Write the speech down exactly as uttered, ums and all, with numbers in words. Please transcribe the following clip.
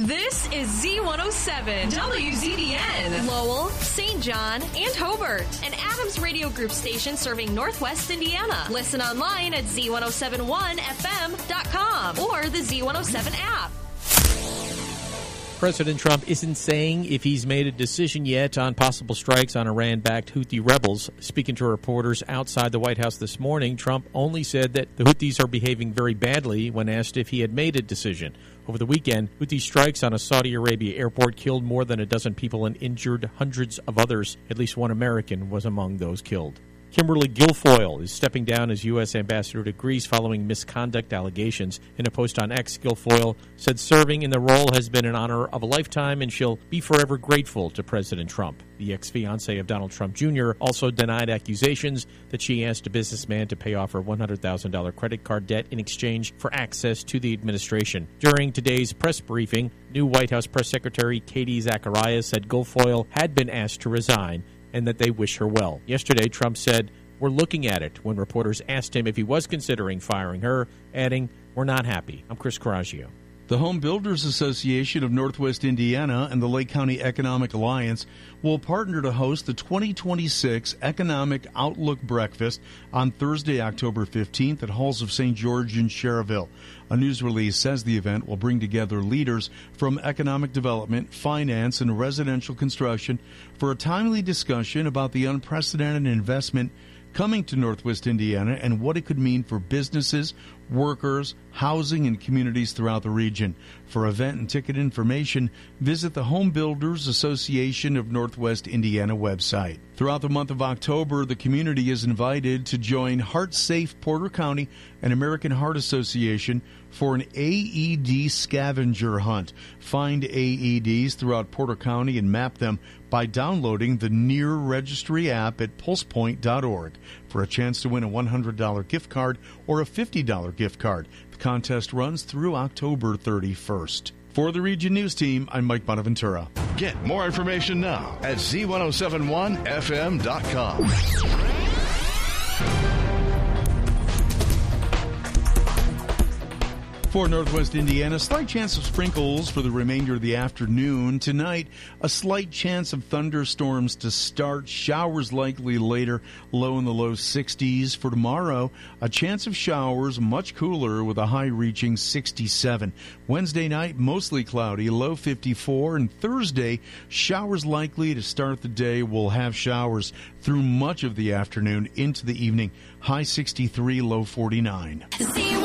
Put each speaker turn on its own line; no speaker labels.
This is Z one oh seven, W Z B N, Lowell, Saint John, and Hobart, an Adams Radio Group station serving Northwest Indiana. Listen online at Z one oh seven one F M dot com or the Z one oh seven app.
President Trump isn't saying if he's made a decision yet on possible strikes on Iran-backed Houthi rebels. Speaking to reporters outside the White House this morning, Trump only said that the Houthis are behaving very badly when asked if he had made a decision. Over the weekend, Houthi strikes on a Saudi Arabia airport killed more than a dozen people and injured hundreds of others. At least one American was among those killed. Kimberly Guilfoyle is stepping down as U S ambassador to Greece following misconduct allegations. In a post on X, Guilfoyle said serving in the role has been an honor of a lifetime and she'll be forever grateful to President Trump. The ex-fiancé of Donald Trump Junior also denied accusations that she asked a businessman to pay off her one hundred thousand dollars credit card debt in exchange for access to the administration. During today's press briefing, new White House Press Secretary Katie Zacharias said Guilfoyle had been asked to resign and that they wish her well. Yesterday, Trump said, "We're looking at it," when reporters asked him if he was considering firing her, adding, "We're not happy." I'm Chris Coraggio.
The Home Builders Association of Northwest Indiana and the Lake County Economic Alliance will partner to host the twenty twenty-six Economic Outlook Breakfast on Thursday, October fifteenth at Halls of Saint George in Schererville. A news release says the event will bring together leaders from economic development, finance, and residential construction for a timely discussion about the unprecedented investment coming to Northwest Indiana and what it could mean for businesses, workers, housing, and communities throughout the region. For event and ticket information, visit the Home Builders Association of Northwest Indiana website. Throughout the month of October, the community is invited to join Heart Safe Porter County and American Heart Association for an A E D scavenger hunt. Find A E Ds throughout Porter County and map them by downloading the Near Registry app at pulse point dot org for a chance to win a one hundred dollars gift card or a fifty dollars gift card. The contest runs through October thirty-first. For the Region News Team, I'm Mike Bonaventura.
Get more information now at Z ten seventy-one F M dot com.
For Northwest Indiana, slight chance of sprinkles for the remainder of the afternoon. Tonight, a slight chance of thunderstorms to start. Showers likely later, low in the low sixties. For tomorrow, a chance of showers, much cooler with a high reaching sixty-seven. Wednesday night, mostly cloudy, low fifty-four. And Thursday, showers likely to start the day. We'll have showers through much of the afternoon into the evening, high sixty-three, low forty-nine.